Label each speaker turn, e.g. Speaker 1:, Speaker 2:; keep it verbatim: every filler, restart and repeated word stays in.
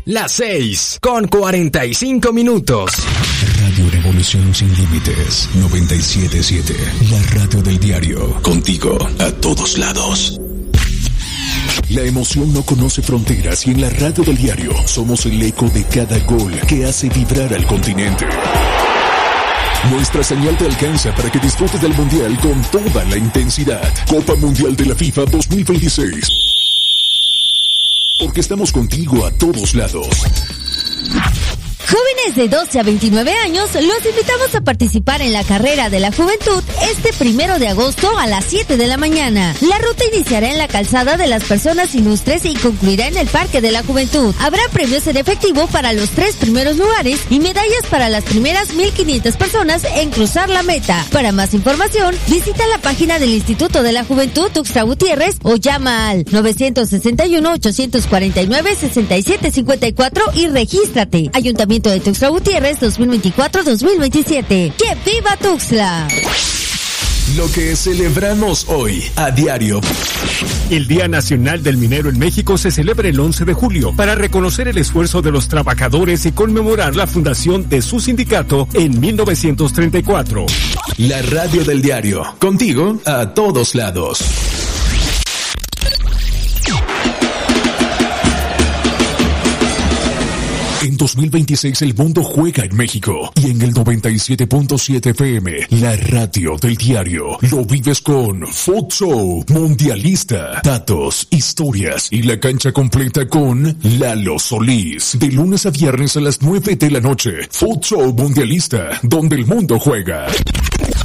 Speaker 1: Las seis con cuarenta y cinco minutos.
Speaker 2: Radio Revolución Sin Límites noventa y siete punto siete. La radio del diario. Contigo a todos lados. La emoción no conoce fronteras y en la radio del diario somos el eco de cada gol que hace vibrar al continente. Nuestra señal te alcanza para que disfrutes del Mundial con toda la intensidad. Copa Mundial de la FIFA dos mil veintiséis. Porque estamos contigo a todos lados.
Speaker 3: Jóvenes de doce a veintinueve años, los invitamos a participar en la Carrera de la Juventud este primero de agosto a las siete de la mañana. La ruta iniciará en la Calzada de las Personas Ilustres y concluirá en el Parque de la Juventud. Habrá premios en efectivo para los tres primeros lugares y medallas para las primeras mil quinientas personas en cruzar la meta. Para más información, visita la página del Instituto de la Juventud Tuxtla Gutiérrez o llama al nueve seis uno, ocho cuatro nueve, seis siete cinco cuatro y regístrate. Ayuntamiento de Tuxtla Gutiérrez dos mil veinticuatro dos mil veintisiete. ¡Que viva Tuxtla!
Speaker 1: Lo que celebramos hoy a diario.
Speaker 4: El Día Nacional del Minero en México se celebra el once de julio para reconocer el esfuerzo de los trabajadores y conmemorar la fundación de su sindicato en mil novecientos treinta y cuatro.
Speaker 1: La radio del diario. Contigo a todos lados.
Speaker 2: En dos mil veintiséis el mundo juega en México y en el noventa y siete punto siete F M, la radio del diario, lo vives con Futsal Mundialista, datos, historias y la cancha completa con Lalo Solís. De lunes a viernes a las nueve de la noche, Futsal Mundialista, donde el mundo juega.